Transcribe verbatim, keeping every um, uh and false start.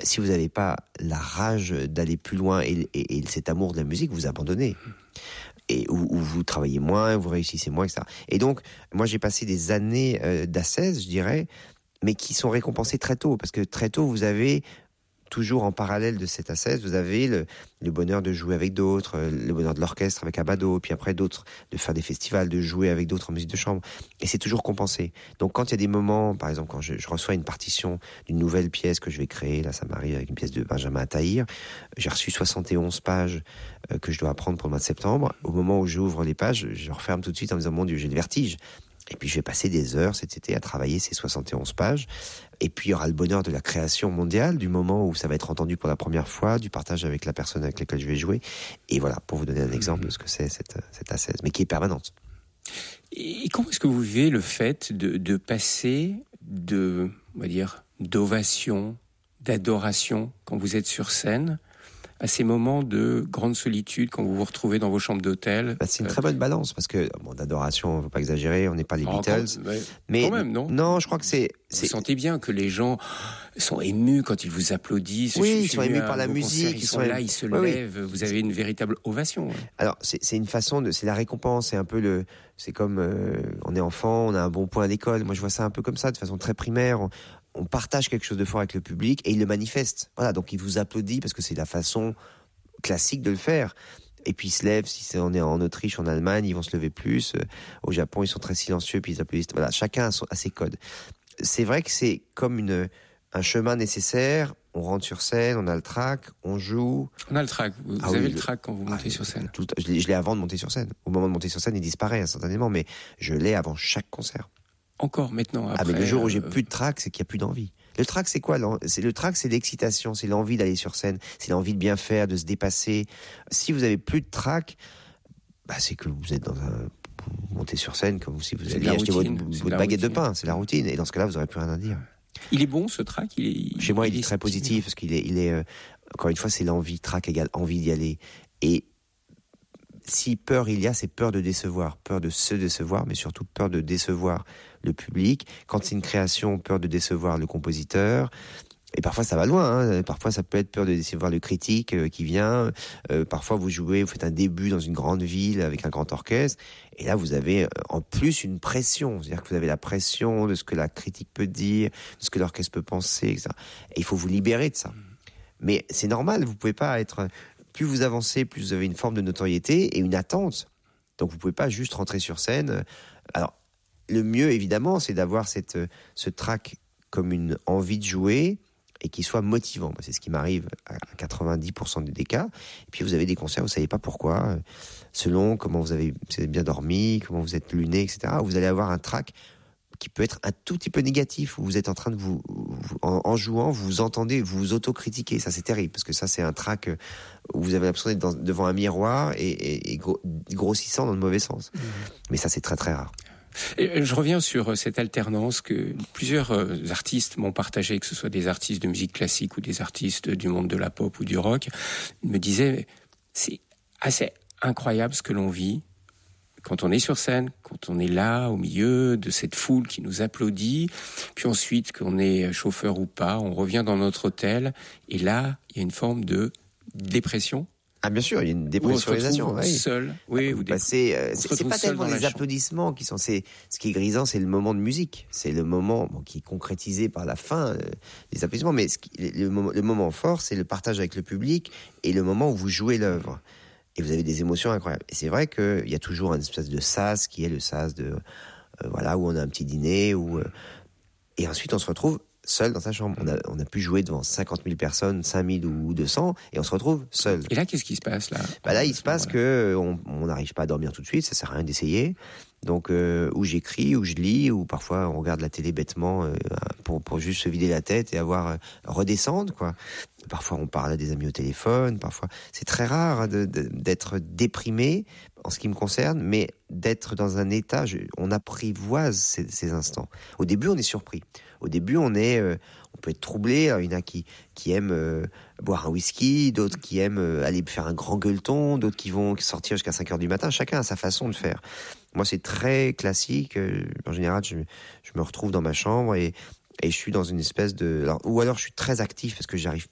si vous n'avez pas la rage d'aller plus loin et, et, et cet amour de la musique, vous abandonnez. Et où, où vous travaillez moins, vous réussissez moins, et cetera. Et donc, moi, j'ai passé des années euh, d'ascèse, je dirais, mais qui sont récompensées très tôt, parce que très tôt, vous avez toujours en parallèle de cette ascèse, vous avez le, le bonheur de jouer avec d'autres, le bonheur de l'orchestre avec Abbado, puis après d'autres, de faire des festivals, de jouer avec d'autres en musique de chambre. Et c'est toujours compensé. Donc quand il y a des moments, par exemple, quand je, je reçois une partition d'une nouvelle pièce que je vais créer, là ça m'arrive avec une pièce de Benjamin Attahir, j'ai reçu soixante et onze pages euh, que je dois apprendre pour le mois de septembre. Au moment où j'ouvre les pages, je referme tout de suite en me disant, mon Dieu, j'ai le vertige. Et puis je vais passer des heures cet été à travailler ces soixante et onze pages. Et puis il y aura le bonheur de la création mondiale, du moment où ça va être entendu pour la première fois, du partage avec la personne avec laquelle je vais jouer. Et voilà, pour vous donner un exemple de ce que c'est cette, cette ascèse, mais qui est permanente. Et comment est-ce que vous vivez le fait de, de passer de, on va dire, d'ovation, d'adoration quand vous êtes sur scène, à ces moments de grande solitude quand vous vous retrouvez dans vos chambres d'hôtel? Bah, c'est une très bonne balance, parce que, bon, d'adoration, on ne veut pas exagérer, on n'est pas les oh, Beatles. Quand, mais, mais quand même, non? Non, je crois que c'est, c'est... Vous sentez bien que les gens sont émus quand ils vous applaudissent. Oui, ils sont émus par la musique. Concerts, ils, ils sont là, ils se oui, lèvent. Oui. Vous avez une véritable ovation. Ouais. Alors, c'est, c'est une façon de, c'est la récompense. C'est un peu le, c'est comme, euh, on est enfant, on a un bon point à l'école. Moi, je vois ça un peu comme ça, de façon très primaire. On, on partage quelque chose de fort avec le public et il le manifeste. Voilà, donc il vous applaudit parce que c'est la façon classique de le faire. Et puis ils se lèvent, si c'est, on est en Autriche, en Allemagne, ils vont se lever plus. Au Japon, ils sont très silencieux, puis ils applaudissent. Voilà, chacun a, son, a ses codes. C'est vrai que c'est comme une, un chemin nécessaire. On rentre sur scène, on a le track, on joue. On a le track. Vous, ah vous oui, avez le le track quand vous montez ah, sur scène. Tout, je, l'ai, je l'ai avant de monter sur scène. Au moment de monter sur scène, il disparaît instantanément, mais je l'ai avant chaque concert. Encore maintenant, après. Ah, mais le jour où j'ai euh... plus de track, c'est qu'il n'y a plus d'envie. Le track, c'est quoi? C'est le track, c'est l'excitation, c'est l'envie d'aller sur scène, c'est l'envie de bien faire, de se dépasser. Si vous avez plus de track, bah c'est que vous êtes dans un, vous montez sur scène comme si vous alliez acheter votre, votre baguette routine. de pain. C'est la routine. Et dans ce cas-là, vous n'aurez plus rien à dire. Il est bon ce track. Il est. Chez moi, il, il est, est très positif positif parce qu'il est, il est. Euh, encore une fois, c'est l'envie. Track égale envie d'y aller. Et si peur il y a, c'est peur de décevoir, peur de se décevoir, mais surtout peur de décevoir le public. Quand c'est une création, peur de décevoir le compositeur. Et parfois ça va loin, hein. Parfois ça peut être peur de décevoir le critique euh, qui vient. Euh, parfois vous jouez, vous faites un début dans une grande ville avec un grand orchestre, et là vous avez euh, en plus une pression, c'est-à-dire que vous avez la pression de ce que la critique peut dire, de ce que l'orchestre peut penser, et cetera. Et il faut vous libérer de ça. Mais c'est normal, vous pouvez pas être. Plus vous avancez, plus vous avez une forme de notoriété et une attente. Donc vous pouvez pas juste rentrer sur scène. Alors le mieux évidemment, c'est d'avoir cette ce track comme une envie de jouer et qui soit motivant. C'est ce qui m'arrive à quatre-vingt-dix pour cent des cas. Et puis vous avez des concerts, vous savez pas pourquoi, selon comment vous avez, vous avez bien dormi, comment vous êtes luné, et cetera. Vous allez avoir un track qui peut être un tout petit peu négatif, où vous êtes en train de vous, vous en, en jouant, vous vous entendez, vous vous autocritiquez. Ça, c'est terrible, parce que ça, c'est un track où vous avez l'impression d'être dans, devant un miroir et, et, et gros, grossissant dans le mauvais sens. Mmh. Mais ça, c'est très très rare. Et je reviens sur cette alternance que plusieurs artistes m'ont partagé, que ce soit des artistes de musique classique ou des artistes du monde de la pop ou du rock. Ils me disaient, c'est assez incroyable ce que l'on vit quand on est sur scène, quand on est là au milieu de cette foule qui nous applaudit, puis ensuite qu'on est chauffeur ou pas, on revient dans notre hôtel et là il y a une forme de dépression. Ah bien sûr, il y a une dépressurisation. Oui. Seul, oui, vous, vous passez. Euh, c'est, c'est pas tellement les applaudissements qui sont. C'est ce qui est grisant, c'est le moment de musique. C'est le moment bon, qui est concrétisé par la fin euh, des applaudissements. Mais ce qui, le, moment, le moment fort, c'est le partage avec le public et le moment où vous jouez l'œuvre. Et vous avez des émotions incroyables. Et c'est vrai qu'il y a toujours une espèce de sas qui est le sas de euh, voilà où on a un petit dîner où euh, et ensuite on se retrouve seul dans sa chambre. On a, on a pu jouer devant cinquante mille personnes, cinq mille ou deux cents, et on se retrouve seul. Et là, qu'est-ce qui se passe, là? Bah là, il se passe que on, on n'arrive pas à dormir tout de suite, ça sert à rien d'essayer. Donc, euh, ou j'écris, ou je lis, ou parfois on regarde la télé bêtement euh, pour, pour juste se vider la tête et avoir euh, redescendre, quoi. Parfois, on parle à des amis au téléphone, parfois. C'est très rare de, de, d'être déprimé, en ce qui me concerne, mais d'être dans un état, je, on apprivoise ces, ces instants. Au début, on est surpris. Au début, on est, euh, on peut être troublé. Alors, il y en a qui, qui aiment euh, boire un whisky, d'autres qui aiment euh, aller faire un grand gueuleton, d'autres qui vont sortir jusqu'à cinq heures du matin. Chacun a sa façon de faire. Moi, c'est très classique. Euh, en général, je, je me retrouve dans ma chambre et, et je suis dans une espèce de... Alors, ou alors, je suis très actif parce que j'arrive